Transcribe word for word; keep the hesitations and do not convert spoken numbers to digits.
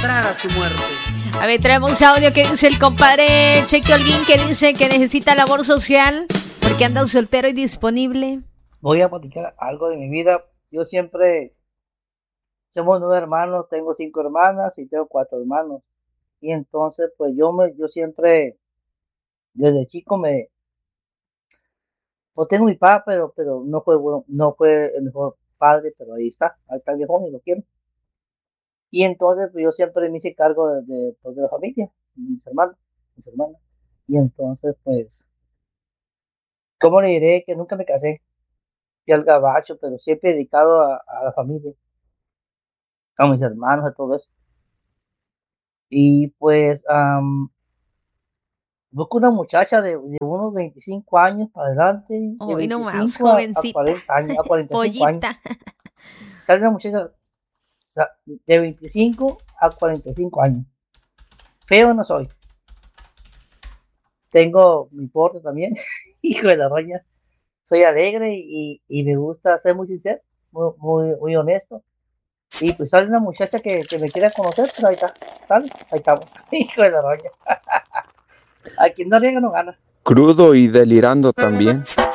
arrastrar a su muerte. A ver, traemos audio que dice el compadre Cheque Holguín, que dice que necesita labor social porque anda soltero y disponible. Voy a platicar algo de mi vida. Yo siempre, somos nueve hermanos, tengo cinco hermanas y tengo cuatro hermanos. Y entonces, pues yo me, yo siempre, desde chico me, pues tengo mi papá, pero, pero no fue bueno, no fue el mejor padre, pero ahí está, ahí está el viejo y lo quiero. Y entonces, pues yo siempre me hice cargo de, de, pues, de la familia, mis hermanos, mis hermanas. Y entonces, pues, ¿cómo le diré que nunca me casé? Fui al gabacho, pero siempre dedicado a, a la familia, a mis hermanos, a todo eso. Y pues, um, busco una muchacha de, de unos veinticinco años para adelante, de Hoy nomás, veinticinco a, a jovencita. cuarenta años, a cuarenta y cinco años. Pollita. Sale una muchacha de veinticinco a cuarenta y cinco años. Feo no soy. Tengo mi porte también, hijo de la roña. Soy alegre y, y me gusta ser muy sincero, muy, muy, muy honesto. Y pues sale una muchacha que, que me quiera conocer, pero ahí está, sale, ahí estamos, hijo de la roña. A quien no riega no gana. Crudo y delirando también.